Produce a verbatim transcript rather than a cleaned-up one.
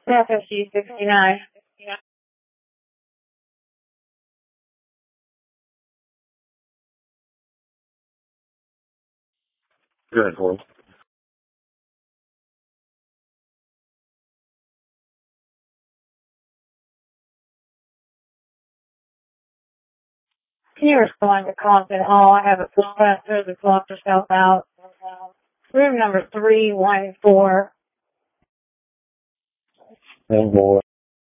F S U sixty-nine. Good, hold. Can you respond to Compton Hall? I have a professor that's locked herself out. Room number three one four. One more.